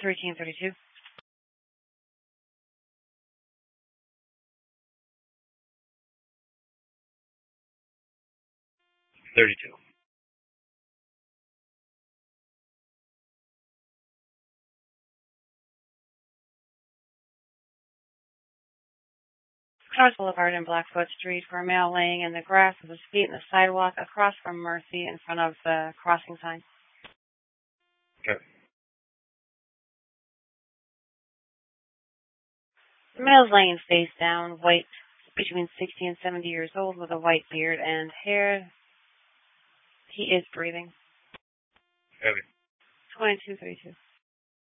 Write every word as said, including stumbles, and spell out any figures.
thirteen thirty-two. thirty-two. Cross Boulevard and Blackfoot Street for a male laying in the grass with his feet in the sidewalk across from Mercy in front of the crossing sign. Okay. The male's laying face down, white, between sixty and seventy years old, with a white beard and hair. He is breathing. Heavy. twenty-two thirty-two.